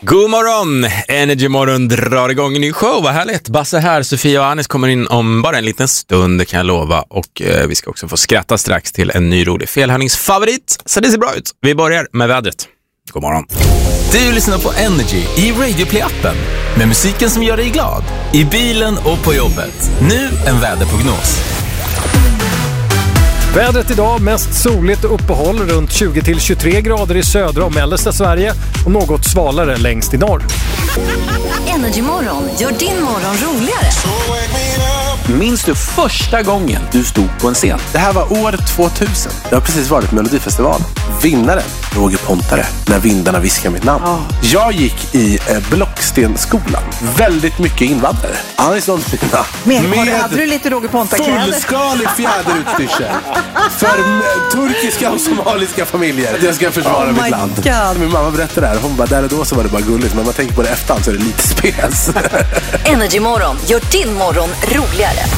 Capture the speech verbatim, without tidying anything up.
God morgon! Energy Morgon drar igång en ny show, vad härligt. Basse här, Sofia och Anis kommer in om bara en liten stund, kan jag lova. Och eh, vi ska också få skratta strax till en ny rolig felhörningsfavorit. Så det ser bra ut. Vi börjar med vädret. God morgon. Du lyssnar på Energy i Radio Play-appen med musiken som gör dig glad. I bilen och på jobbet. Nu en väderprognos. Vädret idag mest soligt och uppehåll runt tjugo till tjugotre grader i södra och mellersta Sverige och något svalare längst i norr. Energy Morgon gör din morgon roligare. Minns du första gången du stod på en scen? Det här var år tvåtusen. Det har precis varit Melodifestival. Vinnaren, Roger Pontare, När vindarna viskar mitt namn. Oh. Jag gick i eh, Blockstenskolan. Väldigt mycket invandrare. Anis Don Pina. Men med hade du lite Roger Pontare-kläder? Fullskalig fjäderutstyrsel. För eh, turkiska och somaliska familjer. Att jag ska försvara oh mitt land. God. Min mamma berättade det här. Hon bara, där och då så var det bara gulligt. Men man tänker på det efterhand så är det lite spes. Energy Morgon gör din morgon roligare.